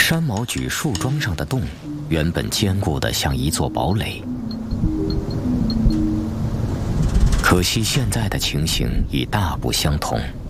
山毛榉树桩上的洞，原本坚固得像一座堡垒。可惜现在的情形已大不相同。